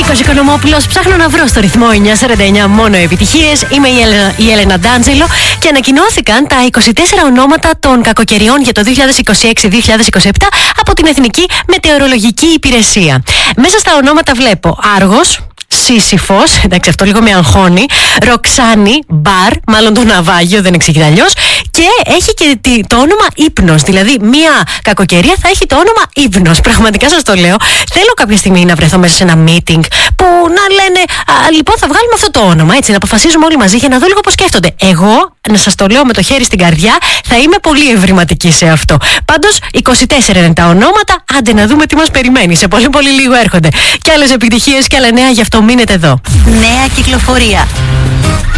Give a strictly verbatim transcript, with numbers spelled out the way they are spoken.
Νίκος Οικονομόπουλος, ψάχνω να βρω στο ρυθμό εννιακόσια σαράντα εννιά μόνο επιτυχίες. Είμαι η Έλενα, η Έλενα Ντάντζελο και ανακοινώθηκαν τα είκοσι τέσσερα ονόματα των κακοκαιριών για το δύο χιλιάδες είκοσι έξι δύο χιλιάδες είκοσι επτά από την Εθνική Μετεωρολογική Υπηρεσία. Μέσα στα ονόματα βλέπω Άργος, Σύσυφος, εντάξει αυτό λίγο με αγχώνει, Ροξάνη, Μπαρ, μάλλον το ναυάγιο δεν εξηγείται αλλιώς, και έχει και το όνομα Ύπνος, δηλαδή μία κακοκαιρία θα έχει το όνομα Ύπνος, πραγματικά σας το λέω. Θέλω κάποια στιγμή να βρεθώ μέσα σε ένα meeting που να λένε α, λοιπόν θα βγάλουμε αυτό το όνομα, έτσι, να αποφασίζουμε όλοι μαζί για να δω λίγο πώς σκέφτονται. Εγώ, να σας το λέω με το χέρι στην καρδιά, θα είμαι πολύ ευρηματική σε αυτό. Πάντως είκοσι τέσσερα είναι τα ονόματα, άντε να δούμε τι μας περιμένει, σε πολύ πολύ λίγο έρχονται και άλλες επιτυχίες και άλλα νέα, γι' αυτό μείνετε εδώ. Νέα κυκλοφορία.